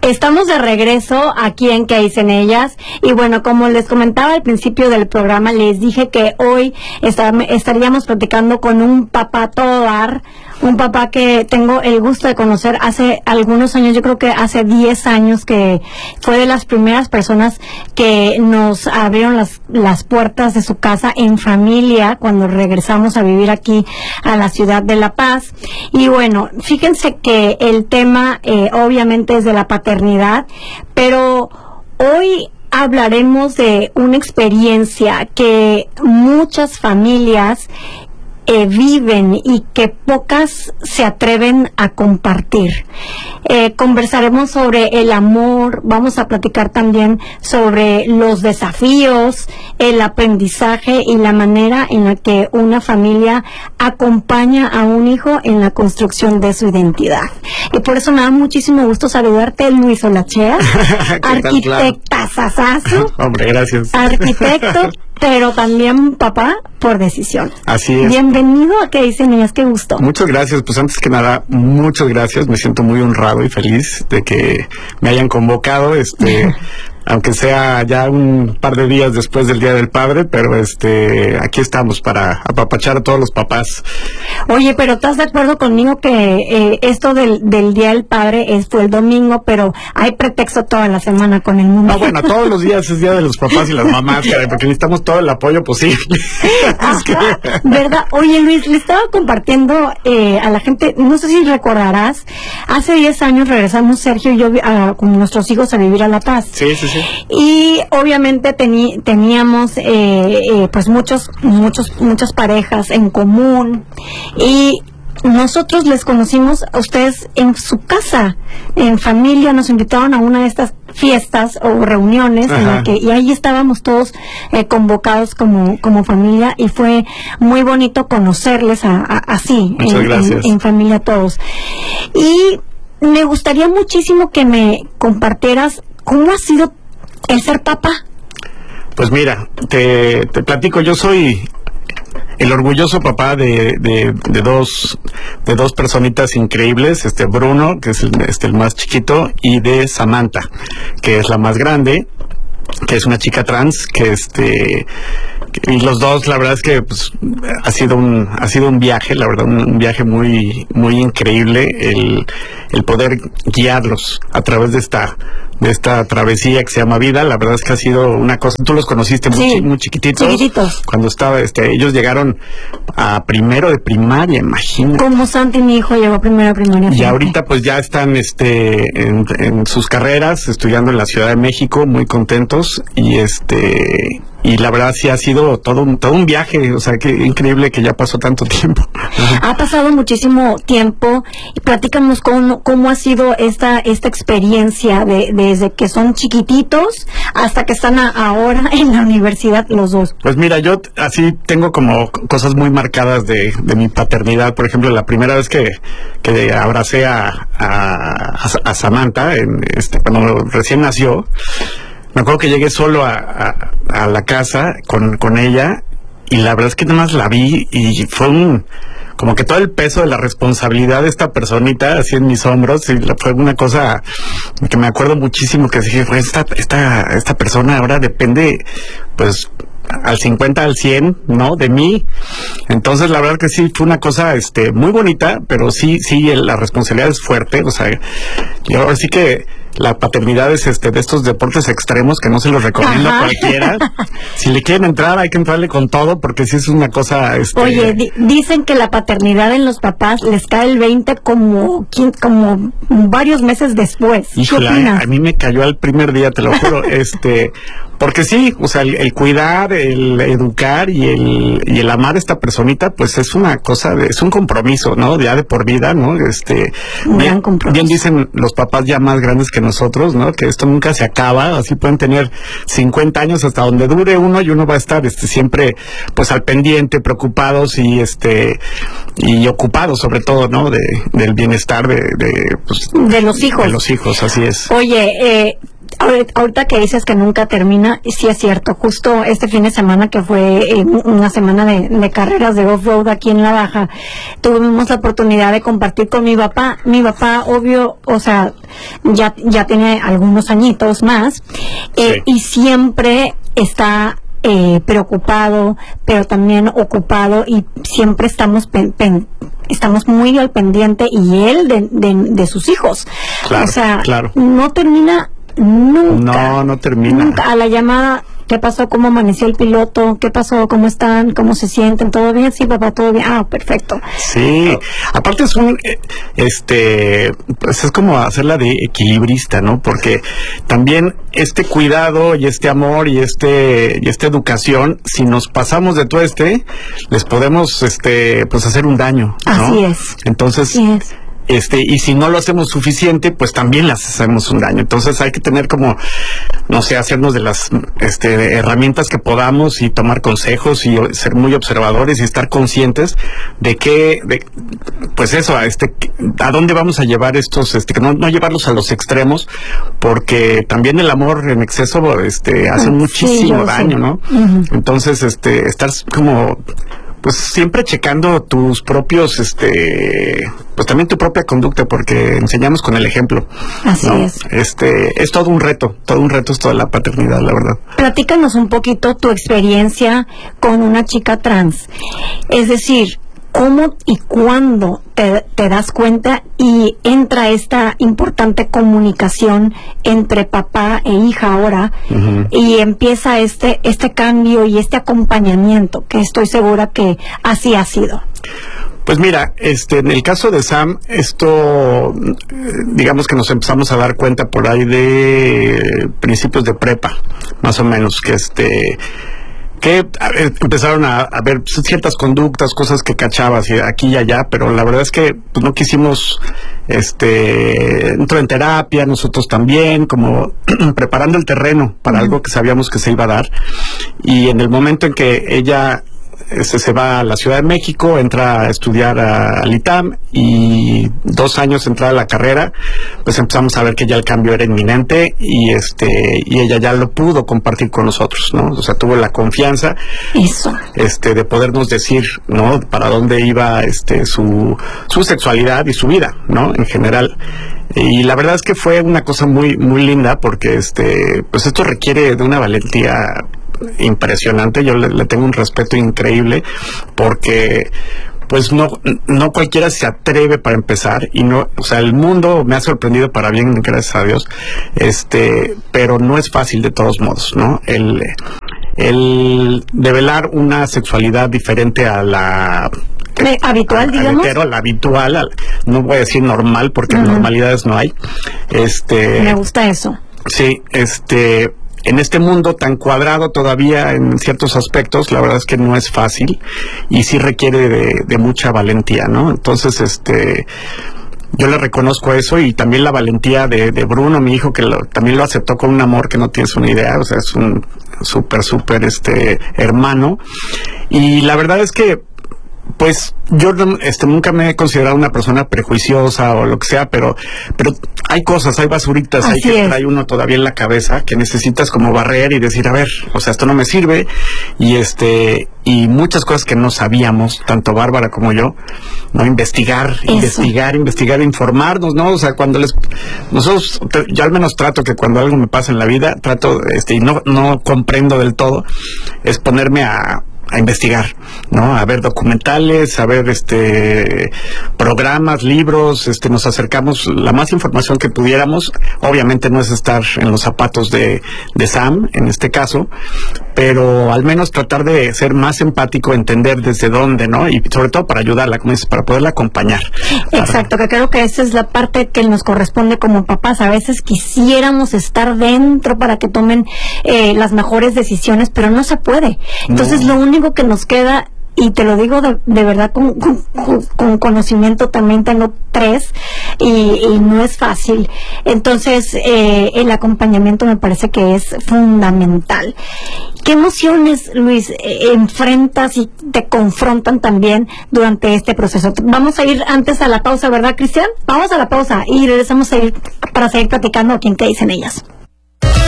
Estamos de regreso aquí en ¿Qué dicen ellas? Y bueno, como les comentaba al principio del programa, les dije que hoy estaríamos platicando con un papá a todo dar, un papá que tengo el gusto de conocer hace algunos años, yo creo que hace 10 años, que fue de las primeras personas que nos abrieron las puertas de su casa en familia cuando regresamos a vivir aquí a la ciudad de La Paz. Y bueno, fíjense que el tema obviamente es de la paternidad, pero hoy hablaremos de una experiencia que muchas familias viven y que pocas se atreven a compartir. Conversaremos sobre el amor, vamos a platicar también sobre los desafíos, el aprendizaje y la manera en la que una familia acompaña a un hijo en la construcción de su identidad. Y por eso me da muchísimo gusto saludarte, Luis Olachea, arquitecta Sasazo. Hombre, gracias. Arquitecto, pero también papá por decisión. Así es. Bienvenido a ¿Qué dicen ellas? Qué gusto. Muchas gracias. Pues antes que nada, muchas gracias. Me siento muy honrado y feliz de que me hayan convocado, aunque sea ya un par de días después del Día del Padre, pero aquí estamos para apapachar a todos los papás. Oye, pero ¿estás de acuerdo conmigo que esto del Día del Padre fue el domingo, pero hay pretexto toda la semana con el mundo? No, bueno, todos los días es Día de los papás y las mamás, caray, porque necesitamos todo el apoyo posible. Ajá, ¿verdad? Oye, Luis, le estaba compartiendo a la gente, no sé si recordarás, hace 10 años regresamos Sergio y yo con nuestros hijos a vivir a La Paz. Sí. Y obviamente teníamos pues muchas parejas en común, y nosotros les conocimos a ustedes en su casa, en familia. Nos invitaron a una de estas fiestas o reuniones en la y ahí estábamos todos convocados como familia, y fue muy bonito conocerles así en familia todos. Y me gustaría muchísimo que me compartieras cómo ha sido el ser papá. Pues mira, te platico, yo soy el orgulloso papá de dos personitas increíbles, Bruno, que es el más chiquito, y de Samantha, que es la más grande, que es una chica trans, y los dos, la verdad es que pues, ha sido un viaje, la verdad, un viaje muy muy increíble, el poder guiarlos a través de esta travesía que se llama vida. La verdad es que ha sido una cosa. Tú los conociste muy chiquititos. Cuando ellos llegaron a primero de primaria, imagínate. Como Santi, mi hijo, llegó a primero de primaria. Y ahorita pues ya están en sus carreras, estudiando en la Ciudad de México, muy contentos, y la verdad sí ha sido todo un viaje. O sea, qué increíble que ya pasó tanto tiempo. Ha pasado muchísimo tiempo. Y platícanos cómo ha sido esta experiencia desde que son chiquititos hasta que están ahora en la universidad los dos. Pues mira, yo así tengo como cosas muy marcadas de mi paternidad. Por ejemplo, la primera vez que abracé a Samantha, cuando recién nació, me acuerdo que llegué solo a la casa con ella, y la verdad es que nada más la vi y fue como que todo el peso de la responsabilidad de esta personita así en mis hombros, y fue una cosa que me acuerdo muchísimo, que dije, esta persona ahora depende pues al 50, al 100, ¿no? De mí. Entonces la verdad que sí fue una cosa muy bonita, pero sí la responsabilidad es fuerte. O sea, yo ahora sí que la paternidad es de estos deportes extremos que no se los recomiendo a cualquiera. Si le quieren entrar, hay que entrarle con todo, porque sí es una cosa Oye, dicen que la paternidad en los papás les cae el 20 como varios meses después. Híjole, a mí me cayó al primer día, te lo juro. Porque sí, o sea, el cuidar, el educar y el amar a esta personita, pues es una cosa, es un compromiso, ¿no? Ya de por vida, ¿no? Gran compromiso. Bien dicen los papás ya más grandes que nosotros, ¿no? Que esto nunca se acaba. Así pueden tener 50 años, hasta donde dure uno, y uno va a estar siempre pues al pendiente, preocupados y ocupados sobre todo, ¿no? Del bienestar de los hijos. De los hijos, así es. Oye, Ahorita que dices que nunca termina, sí es cierto. Justo este fin de semana, que fue una semana de carreras de off-road aquí en La Baja, tuvimos la oportunidad de compartir con mi papá. Mi papá, obvio, o sea, ya tiene algunos añitos más, Sí. y siempre está preocupado, pero también ocupado, y siempre estamos muy al pendiente, y él de sus hijos. Claro, o sea, claro. no termina nunca. No termina. Nunca. A la llamada, ¿qué pasó? ¿Cómo amaneció el piloto? ¿Qué pasó? ¿Cómo están? ¿Cómo se sienten? ¿Todo bien? Sí, papá, todo bien. Ah, perfecto. Sí, aparte es pues es como hacerla de equilibrista, ¿no? Porque también este cuidado y este amor y esta educación, si nos pasamos de todo les podemos pues hacer un daño, ¿no? Así es. Entonces, Así es. y si no lo hacemos suficiente, pues también les hacemos un daño. Entonces hay que tener como, no sé, hacernos de las herramientas que podamos, y tomar consejos, y ser muy observadores, y estar conscientes pues eso, a dónde vamos a llevar estos, que no llevarlos a los extremos, porque también el amor en exceso hace muchísimo daño, ¿no? Uh-huh. Entonces, estar como, pues siempre checando tus propios, pues también tu propia conducta, porque enseñamos con el ejemplo. Así ¿no? es. Es todo un reto esto de la paternidad, la verdad. Platícanos un poquito tu experiencia con una chica trans. Es decir, ¿cómo y cuándo te das cuenta y entra esta importante comunicación entre papá e hija ahora, Uh-huh. y empieza este cambio y este acompañamiento, que estoy segura que así ha sido? Pues mira, en el caso de Sam, digamos que nos empezamos a dar cuenta por ahí de principios de prepa, más o menos, que empezaron a ver ciertas conductas, cosas que cachabas aquí y allá, pero la verdad es que pues, no quisimos, entró en terapia, nosotros también, como preparando el terreno para algo que sabíamos que se iba a dar, y en el momento en que ella se va a la Ciudad de México, entra a estudiar al ITAM, y 2 años entrar a la carrera, pues empezamos a ver que ya el cambio era inminente, y ella ya lo pudo compartir con nosotros, ¿no? O sea, tuvo la confianza Eso. de podernos decir, ¿no?, para dónde iba su sexualidad y su vida, ¿no?, en general. Y la verdad es que fue una cosa muy muy linda, porque pues esto requiere de una valentía impresionante. Yo le tengo un respeto increíble, porque pues no cualquiera se atreve, para empezar, y no, o sea, el mundo me ha sorprendido para bien, gracias a Dios, pero no es fácil de todos modos, ¿no? El develar una sexualidad diferente a la habitual, digamos. La habitual, no voy a decir normal, porque Uh-huh. normalidades no hay. Me gusta eso. Sí, en este mundo tan cuadrado todavía en ciertos aspectos, la verdad es que no es fácil, y sí requiere de mucha valentía, ¿no? Entonces, yo le reconozco eso, y también la valentía de Bruno, mi hijo, que también lo aceptó con un amor que no tienes una idea. O sea, es un súper hermano, y la verdad es que pues yo nunca me he considerado una persona prejuiciosa o lo que sea, pero hay cosas, hay basuritas ahí que trae uno todavía en la cabeza, que necesitas como barrer y decir, a ver, o sea, esto no me sirve, y muchas cosas que no sabíamos, tanto Bárbara como yo, ¿no? Investigar, informarnos, ¿no? O sea, yo al menos trato que cuando algo me pasa en la vida, y no comprendo del todo, es ponerme a investigar, ¿no? A ver documentales, a ver programas, libros, nos acercamos la más información que pudiéramos. Obviamente no es estar en los zapatos de Sam en este caso, pero al menos tratar de ser más empático, entender desde dónde, ¿no? Y sobre todo para ayudarla, como dices, para poderla acompañar. Exacto, que creo que esa es la parte que nos corresponde como papás. A veces quisiéramos estar dentro para que tomen las mejores decisiones, pero no se puede. Entonces lo único que nos queda, y te lo digo de verdad con conocimiento, también tengo 3 y no es fácil. Entonces el acompañamiento me parece que es fundamental. ¿Qué emociones, Luis, enfrentas y te confrontan también durante este proceso? Vamos a ir antes a la pausa, ¿verdad, Cristian? Vamos a la pausa y regresamos para seguir platicando aquí en ¿Qué dicen ellas?